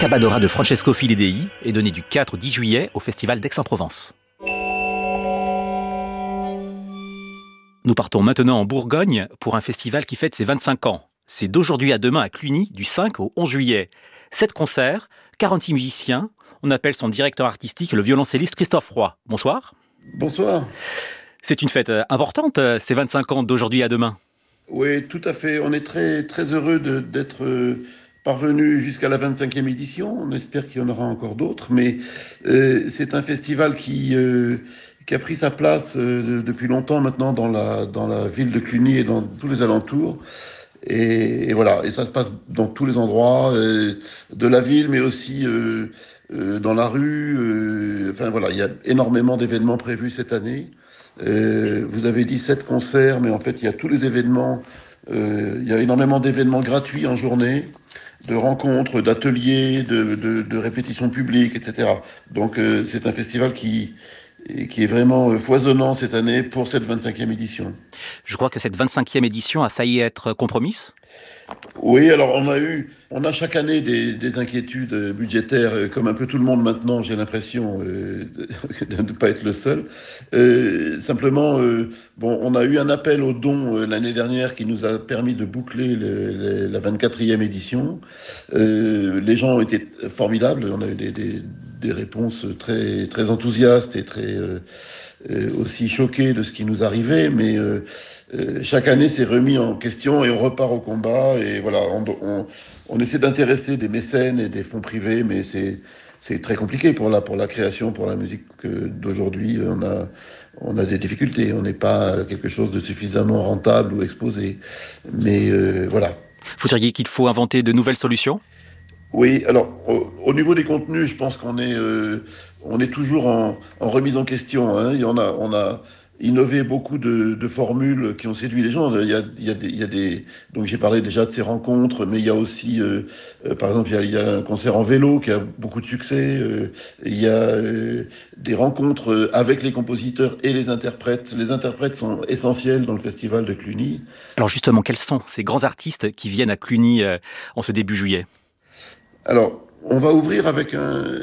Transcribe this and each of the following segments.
Accabadora de Francesco Filidei est donné du 4 au 10 juillet au Festival d'Aix-en-Provence. Nous partons maintenant en Bourgogne pour un festival qui fête ses 25 ans. C'est d'aujourd'hui à demain à Cluny, du 5 au 11 juillet. 7 concerts, 46 musiciens. On appelle son directeur artistique le violoncelliste Christophe Roy. Bonsoir. Bonsoir. C'est une fête importante, ces 25 ans d'aujourd'hui à demain. Oui, tout à fait. On est très, très heureux d'être parvenu jusqu'à la 25e édition. On espère qu'il y en aura encore d'autres. Mais c'est un festival qui a pris sa place depuis longtemps maintenant dans la ville de Cluny et dans tous les alentours. Et voilà, et ça se passe dans tous les endroits de la ville, mais aussi dans la rue. Enfin voilà, il y a énormément d'événements prévus cette année. Vous avez dit 7 concerts, mais en fait, il y a tous les événements. Il y a énormément d'événements gratuits en journée, de rencontres, d'ateliers, de répétitions publiques, etc. Donc, c'est un festival qui est vraiment foisonnant cette année pour cette 25e édition. Je crois que cette 25e édition a failli être compromise. Oui, alors on a chaque année des inquiétudes budgétaires, comme un peu tout le monde maintenant, j'ai l'impression de ne pas être le seul. Simplement, bon, on a eu un appel aux dons l'année dernière qui nous a permis de boucler la 24e édition. Les gens ont été formidables, on a eu des réponses très, très enthousiastes et très aussi choqués de ce qui nous arrivait, mais chaque année c'est remis en question et on repart au combat et voilà, on essaie d'intéresser des mécènes et des fonds privés, mais c'est très compliqué pour la création, pour la musique d'aujourd'hui. On a des difficultés, on n'est pas quelque chose de suffisamment rentable ou exposé, mais voilà. Vous diriez qu'il faut inventer de nouvelles solutions ? Oui, alors au niveau des contenus, je pense on est toujours en remise en question. Hein. On a innové beaucoup de formules qui ont séduit les gens. Il y a des donc j'ai parlé déjà de ces rencontres, mais il y a aussi, par exemple, il y a un concert en vélo qui a beaucoup de succès. Il y a des rencontres avec les compositeurs et les interprètes. Les interprètes sont essentiels dans le festival de Cluny. Alors justement, quels sont ces grands artistes qui viennent à Cluny en ce début juillet ? Alors, on va ouvrir avec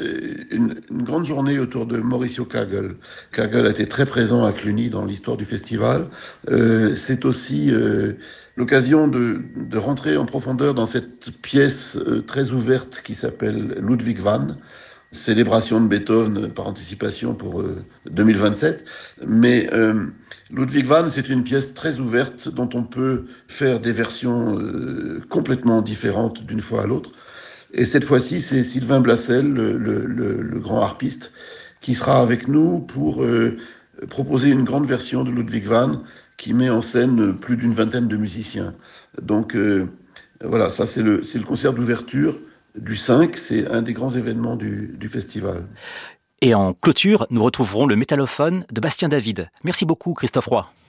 une grande journée autour de Mauricio Kagel. Kagel a été très présent à Cluny dans l'histoire du festival. C'est aussi l'occasion de rentrer en profondeur dans cette pièce très ouverte qui s'appelle Ludwig van, célébration de Beethoven par anticipation pour 2027. Mais Ludwig van, c'est une pièce très ouverte dont on peut faire des versions complètement différentes d'une fois à l'autre. Et cette fois-ci, c'est Sylvain Blassel, le grand harpiste, qui sera avec nous pour proposer une grande version de Ludwig van qui met en scène plus d'une vingtaine de musiciens. Donc voilà, ça c'est le concert d'ouverture du 5, c'est un des grands événements du festival. Et en clôture, nous retrouverons le métallophone de Bastien David. Merci beaucoup Christophe Roy.